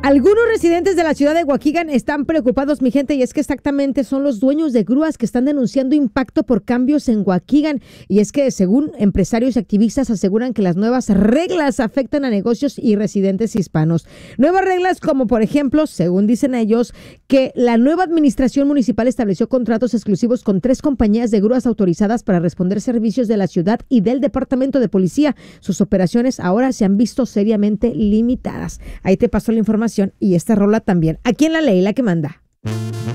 Algunos residentes de la ciudad de Waukegan están preocupados, mi gente, y es que exactamente son los dueños de grúas que están denunciando impacto por cambios en Waukegan. Y es que, según empresarios y activistas, aseguran que las nuevas reglas afectan a negocios y residentes hispanos. Nuevas reglas como, por ejemplo, según dicen ellos, que la nueva administración municipal estableció contratos exclusivos con 3 compañías de grúas autorizadas para responder servicios de la ciudad y del departamento de policía. Sus operaciones ahora se han visto seriamente limitadas. Ahí te pasó la información y esta rola también. Aquí en La Ley, la que manda.